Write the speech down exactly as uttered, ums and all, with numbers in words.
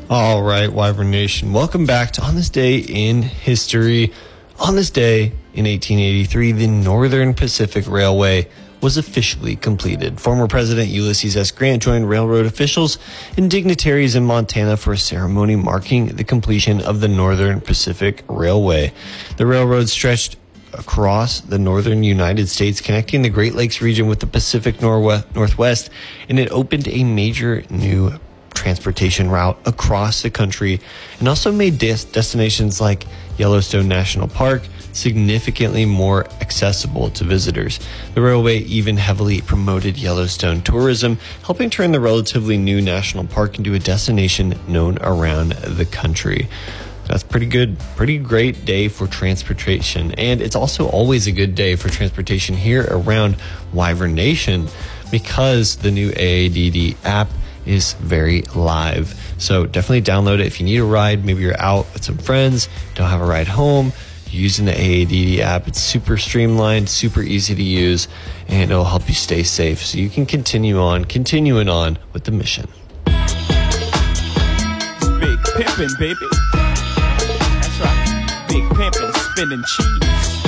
All right, Wyvern Nation, welcome back to On This Day in History. On this day in eighteen eighty-three, the Northern Pacific Railway was officially completed. Former President Ulysses S. Grant joined railroad officials and dignitaries in Montana for a ceremony marking the completion of the Northern Pacific Railway. The railroad stretched across the northern United States, connecting the Great Lakes region with the Pacific Northwest, and it opened a major new transportation route across the country and also made des- destinations like Yellowstone National Park significantly more accessible to visitors. The railway even heavily promoted Yellowstone tourism, helping turn the relatively new national park into a destination known around the country. That's pretty good, pretty great day for transportation. And it's also always a good day for transportation here around Wyvern Nation because the new A A D D app is very live. So definitely download it if you need a ride. Maybe you're out with some friends, don't have a ride home, you're using the A A D D app. It's super streamlined, super easy to use, and it'll help you stay safe so you can continue on, continuing on with the mission. Big pimpin', baby. That's right. Big pimpin', spinning cheese.